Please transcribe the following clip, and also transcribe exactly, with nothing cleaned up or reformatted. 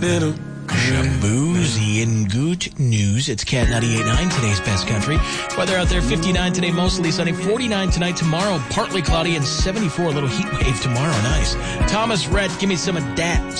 little Shaboozy and good news. It's Cat ninety-eight point nine, today's best country. Weather out there, fifty-nine today, mostly sunny. forty-nine tonight, tomorrow, partly cloudy, and seventy-four, a little heat wave tomorrow. Nice. Thomas Rhett, give me some of that.